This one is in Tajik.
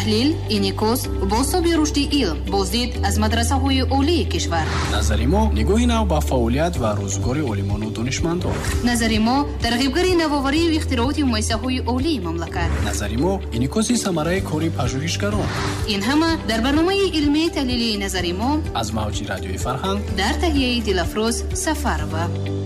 таҳлил, инъикос, бособи рушди илм, боздид аз мадрасаҳои олии кишвар. назари мо нигоҳи нав ба фаъолият ва рӯзгори олимону донишмандон. назари мо тарғибгари навоварию ихтирооти муассисаҳои олии мамлакат. назари мо инъикоси самараи кори пажӯҳишгарон. ин ҳама дар барномаи илмии таҳлилии назари мо аз мавҷи радиои Фарҳанг дар таҳияи Дилафрӯз Сафарова.